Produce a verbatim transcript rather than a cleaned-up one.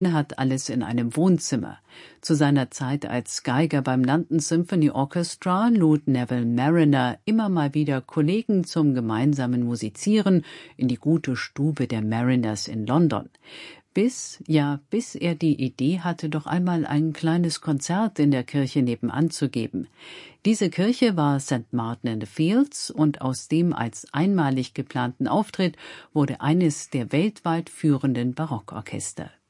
hat alles in einem Wohnzimmer. Zu seiner Zeit als Geiger beim London Symphony Orchestra lud Neville Marriner immer mal wieder Kollegen zum gemeinsamen Musizieren in die gute Stube der Mariners in London. Bis, ja, bis er die Idee hatte, doch einmal ein kleines Konzert in der Kirche nebenan zu geben. Diese Kirche war Saint Martin in the Fields und aus dem als einmalig geplanten Auftritt wurde eines der weltweit führenden Barockorchester.